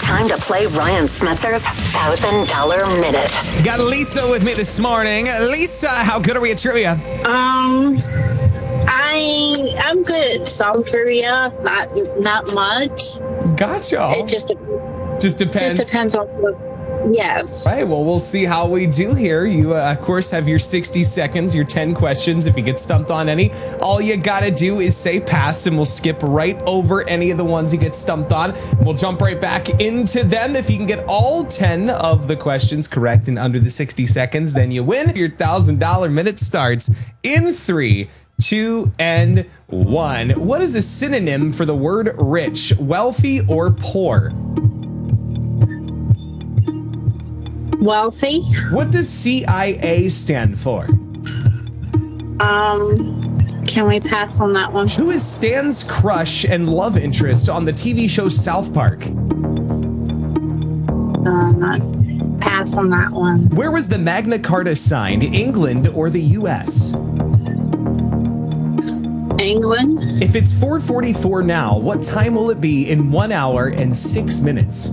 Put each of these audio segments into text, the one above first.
time to play Ryan Smetzer's $1,000 Minute. Got Lisa with me this morning. Lisa, how good are we at trivia? I'm good at some trivia, not much. Gotcha. It just depends. Just depends on what. Yes. Right, well, we'll see how we do here. You, of course, have your 60 seconds, your 10 questions. If you get stumped on any, all you gotta do is say pass, and we'll skip right over any of the ones you get stumped on. We'll jump right back into them. If you can get all 10 of the questions correct in under the 60 seconds, then you win. Your $1,000 minute starts in 3, 2, and 1. What is a synonym for the word rich, wealthy, or poor? Wealthy. What does CIA stand for? Can we pass on that one? Who is Stan's crush and love interest on the TV show South Park? Pass on that one. Where was the Magna Carta signed, England or the US? England. If it's 4:44 now, what time will it be in 1 hour and 6 minutes?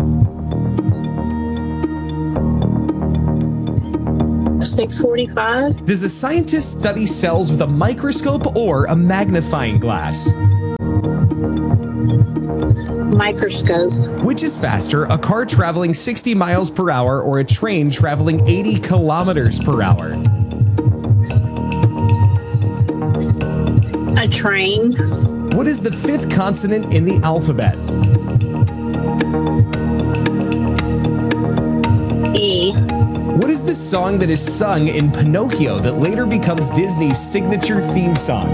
6:45. Does a scientist study cells with a microscope or a magnifying glass? Microscope. Which is faster, a car traveling 60 miles per hour or a train traveling 80 kilometers per hour? A train. What is the 5th consonant in the alphabet? E. What is the song that is sung in Pinocchio that later becomes Disney's signature theme song?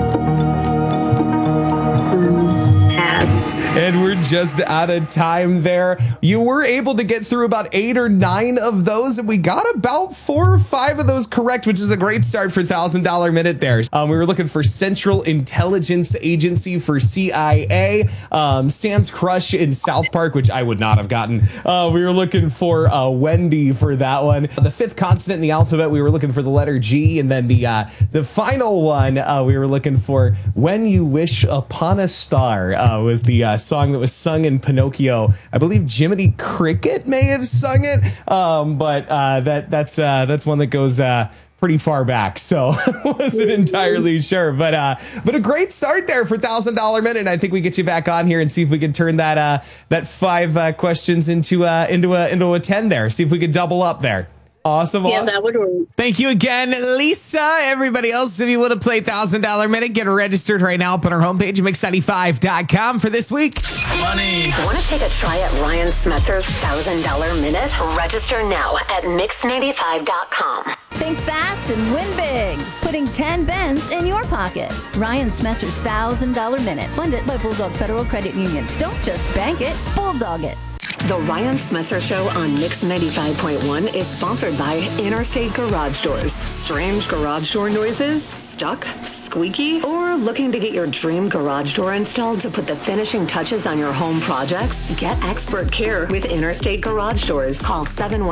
Pass. And we're just out of time there. You were able to get through about 8 or 9 of those, and we got about 4 or 5 of those correct, which is a great start for $1,000 minute there. We were looking for Central Intelligence Agency for CIA, Stan's crush in South Park, which I would not have gotten. We were looking for Wendy for that one. The 5th consonant in the alphabet, we were looking for the letter G, and then the final one, we were looking for When You Wish Upon a Star was the song that was sung in Pinocchio. I believe Jiminy Cricket may have sung it, but that's one that goes pretty far back, so wasn't entirely sure. But a great start there for $1,000 minute. I think we get you back on here and see if we can turn that 5 questions into a 10 there. See if we could double up there. Awesome. Yeah, that would work. Thank you again, Lisa. Everybody else, if you want to play $1,000 minute, get registered right now up on our homepage, mix95.com for this week. Money. Want to take a try at Ryan Smetzer's $1,000 Minute? Register now at mix95.com. Think fast and win big. Putting 10 bends in your pocket. Ryan Smetzer's $1,000 Minute. Funded by Bulldog Federal Credit Union. Don't just bank it, bulldog it. The Ryan Smetzer Show on Mix 95.1 is sponsored by Interstate Garage Doors. Strange garage door noises? Stuck? Squeaky? Or looking to get your dream garage door installed to put the finishing touches on your home projects? Get expert care with Interstate Garage Doors. Call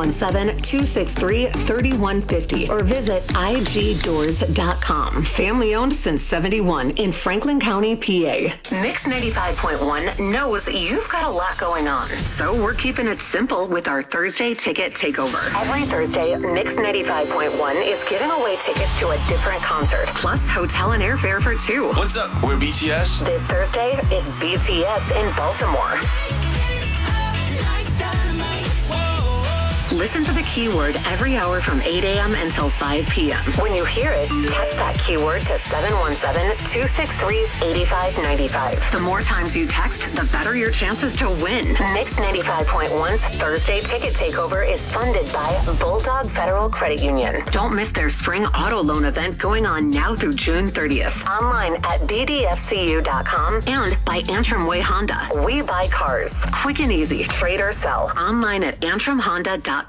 717-263-3150 or visit igdoors.com. Family owned since 71 in Franklin County, PA. Mix 95.1 knows you've got a lot going on. So we're keeping it simple with our Thursday Ticket Takeover. Every Thursday, Mix 95.1 is giving away tickets to a different concert, plus hotel and airfare for 2. What's up? We're BTS. This Thursday, it's BTS in Baltimore. Listen for the keyword every hour from 8 a.m. until 5 p.m. When you hear it, text that keyword to 717-263-8595. The more times you text, the better your chances to win. Mix 95.1's Thursday Ticket Takeover is funded by Bulldog Federal Credit Union. Don't miss their spring auto loan event going on now through June 30th. Online at bdfcu.com and by Antrim Way Honda. We buy cars. Quick and easy. Trade or sell. Online at antrimhonda.com.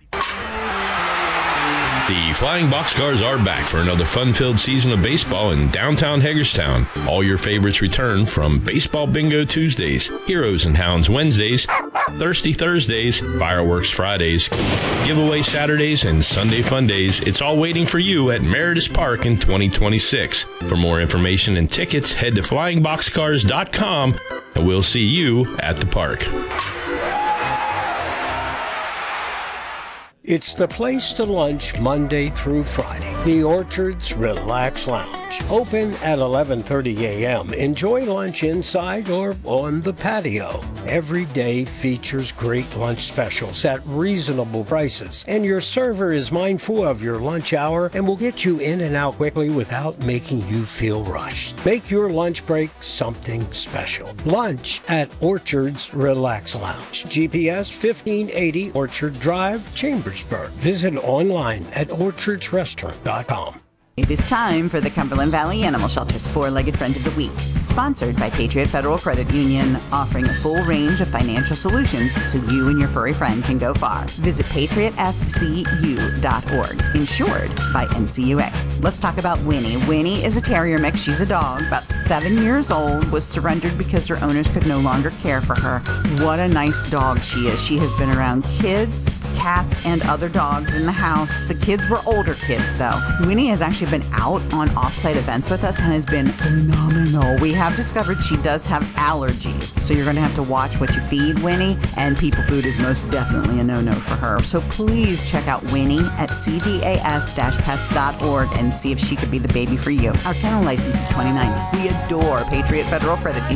The Flying Boxcars are back for another fun-filled season of baseball in downtown Hagerstown. All your favorites return from Baseball Bingo Tuesdays, Heroes and Hounds Wednesdays, Thirsty Thursdays, Fireworks Fridays, Giveaway Saturdays, and Sunday Fun Days. It's all waiting for you at Meredith Park in 2026. For more information and tickets, head to flyingboxcars.com, and we'll see you at the park. It's the place to lunch Monday through Friday. The Orchard's Relax Lounge. Open at 11:30 a.m. Enjoy lunch inside or on the patio. Every day features great lunch specials at reasonable prices. And your server is mindful of your lunch hour and will get you in and out quickly without making you feel rushed. Make your lunch break something special. Lunch at Orchard's Relax Lounge. GPS 1580 Orchard Drive, Chambersburg. Visit online at orchardsrestaurant.com. It is time for the Cumberland Valley Animal Shelter's Four-Legged Friend of the Week, sponsored by Patriot Federal Credit Union, offering a full range of financial solutions so you and your furry friend can go far. Visit patriotfcu.org, insured by NCUA. Let's talk about Winnie. Winnie is a terrier mix. She's a dog, about 7 years old, was surrendered because her owners could no longer care for her. What a nice dog she is. She has been around kids, cats, and other dogs in the house. The kids were older kids, though. Winnie has actually been out on off-site events with us and has been phenomenal. We have discovered she does have allergies, so you're going to have to watch what you feed Winnie, and people food is most definitely a no-no for her. So please check out Winnie at cvas-pets.org and see if she could be the baby for you. Our kennel license is $20.90. We adore Patriot Federal Credit Union.